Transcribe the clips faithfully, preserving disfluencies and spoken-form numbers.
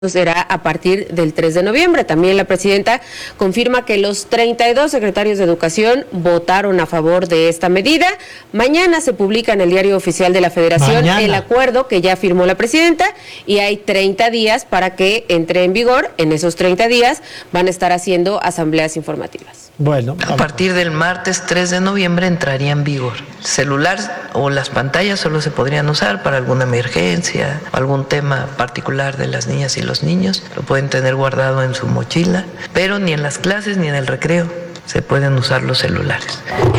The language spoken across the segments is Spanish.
será a partir del tres de noviembre. También la presidenta confirma que los treinta y dos secretarios de Educación votaron a favor de esta medida. Mañana se publica en el Diario Oficial de la Federación Mañana. el acuerdo que ya firmó la presidenta y hay treinta días para que entre en vigor. En esos treinta días van a estar haciendo asambleas informativas. Bueno, a partir del martes tres de noviembre entraría en vigor. Celular o las pantallas solo se podrían usar para alguna emergencia, algún tema particular de las niñas y los niños. Lo pueden tener guardado en su mochila, pero ni en las clases ni en el recreo se pueden usar los celulares.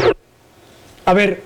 A ver,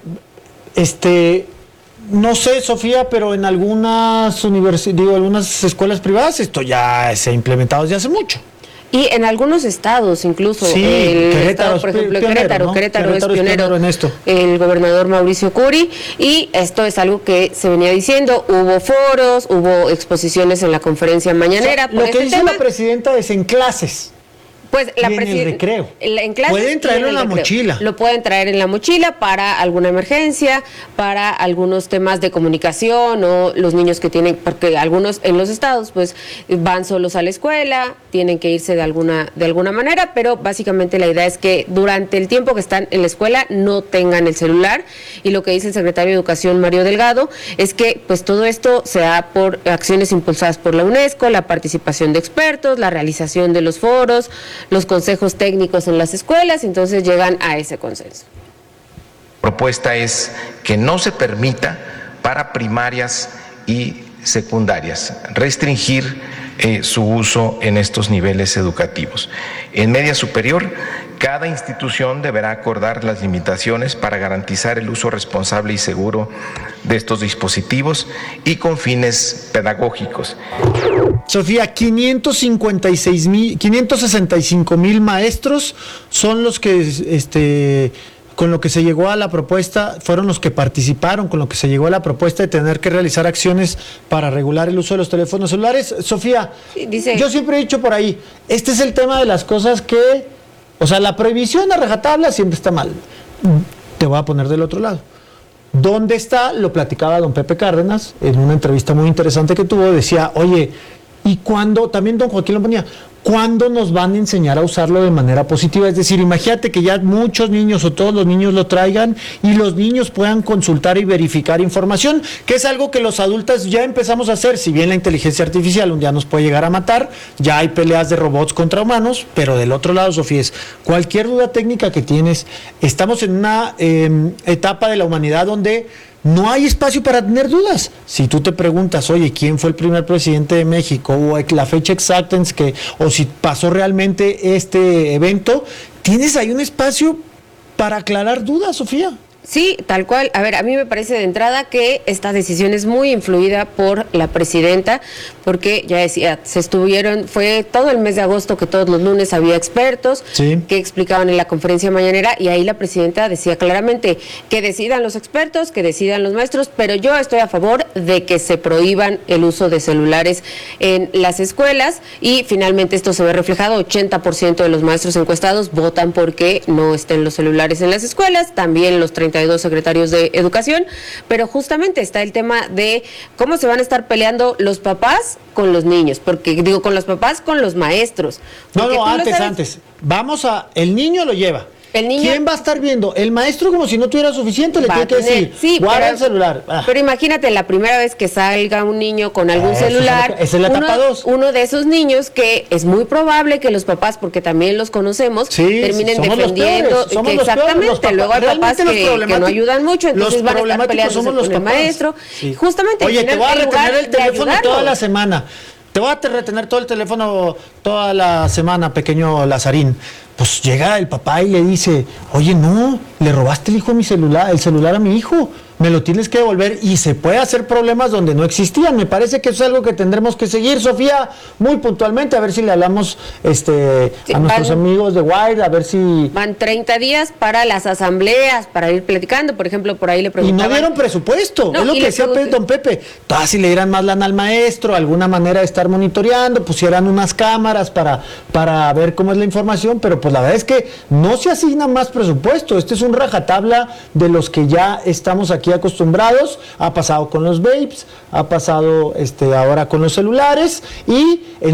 este, no sé, Sofía, pero en algunas universidades, digo, algunas escuelas privadas esto ya se ha implementado desde hace mucho. Y en algunos estados, incluso, sí, el Querétaro, estado, por ejemplo, pionero, Querétaro, ¿no? Querétaro, Querétaro es pionero, es pionero en esto. El gobernador Mauricio Curi, y esto es algo que se venía diciendo, hubo foros, hubo exposiciones en la conferencia mañanera. O sea, lo que dice tema. la presidenta es en clases. Pues la y en el recreo. En clases pueden traerlo en, en la recreo. mochila. Lo pueden traer en la mochila para alguna emergencia, para algunos temas de comunicación o los niños que tienen, porque algunos en los estados pues van solos a la escuela, tienen que irse de alguna de alguna manera, pero básicamente la idea es que durante el tiempo que están en la escuela no tengan el celular. Y lo que dice el secretario de Educación, Mario Delgado, es que pues todo esto se da por acciones impulsadas por la UNESCO, la participación de expertos, la realización de los foros, los consejos técnicos en las escuelas, entonces llegan a ese consenso. La propuesta es que no se permita para primarias y secundarias restringir eh, su uso en estos niveles educativos. En media superior, cada institución deberá acordar las limitaciones para garantizar el uso responsable y seguro de estos dispositivos y con fines pedagógicos. Sofía, quinientos cincuenta y seis mil, quinientos sesenta y cinco mil maestros son los que, este, con lo que se llegó a la propuesta, fueron los que participaron con lo que se llegó a la propuesta de tener que realizar acciones para regular el uso de los teléfonos celulares. Sofía, sí, dice... yo siempre he dicho por ahí, este es el tema de las cosas que, o sea, la prohibición a rajatabla siempre está mal. Te voy a poner del otro lado. ¿Dónde está? Lo platicaba don Pepe Cárdenas en una entrevista muy interesante que tuvo, decía, oye, ¿y cuándo? También don Joaquín lo ponía, ¿cuándo nos van a enseñar a usarlo de manera positiva? Es decir, imagínate que ya muchos niños o todos los niños lo traigan y los niños puedan consultar y verificar información, que es algo que los adultos ya empezamos a hacer. Si bien la inteligencia artificial un día nos puede llegar a matar, ya hay peleas de robots contra humanos, pero del otro lado, Sofía, es cualquier duda técnica que tienes, estamos en una eh, etapa de la humanidad donde no hay espacio para tener dudas. Si tú te preguntas, oye, ¿quién fue el primer presidente de México? O la fecha exacta en que, o si pasó realmente este evento, tienes ahí un espacio para aclarar dudas, Sofía. Sí, tal cual. A ver, a mí me parece de entrada que esta decisión es muy influida por la presidenta, porque ya decía, se estuvieron, fue todo el mes de agosto que todos los lunes había expertos sí. que explicaban en la conferencia mañanera, y ahí la presidenta decía claramente que decidan los expertos, que decidan los maestros, pero yo estoy a favor de que se prohíban el uso de celulares en las escuelas, y finalmente esto se ve reflejado. ochenta por ciento de los maestros encuestados votan porque no estén los celulares en las escuelas, también los treinta y dos secretarios de Educación, pero justamente está el tema de cómo se van a estar peleando los papás con los niños, porque digo, con los papás, con los maestros. No, no, antes, antes. Vamos a, el niño lo lleva. El niño, ¿quién va a estar viendo? El maestro, como si no tuviera suficiente, le tiene que decir, sí, guarda el celular. Ah. Pero imagínate la primera vez que salga un niño con algún ah, celular, esa es la etapa dos. Uno de esos niños que es muy probable que los papás, porque también los conocemos, sí, terminen defendiendo. Que exactamente, los luego hay papás que, que no ayudan mucho, entonces van a estar peleándose con el maestro. Sí. Justamente. Oye, te voy a retener el teléfono toda la semana. Te voy a retener todo el teléfono toda la semana, pequeño Lazarín. Pues llega el papá y le dice, oye, no, le robaste el hijo mi celular, el celular a mi hijo, me lo tienes que devolver, y se puede hacer problemas donde no existían. Me parece que eso es algo que tendremos que seguir, Sofía, muy puntualmente, a ver si le hablamos este sí, a nuestros van, amigos de Wire, a ver si... Van treinta días para las asambleas, para ir platicando, por ejemplo, por ahí le preguntaban... Y no dieron presupuesto, no, es lo que decía pregunt... don Pepe, todas si le dieran más lana al maestro, alguna manera de estar monitoreando, pusieran unas cámaras para, para ver cómo es la información, pero pues la verdad es que no se asigna más presupuesto. Este es un rajatabla de los que ya estamos aquí aquí acostumbrados, ha pasado con los vapes, ha pasado este, ahora con los celulares y en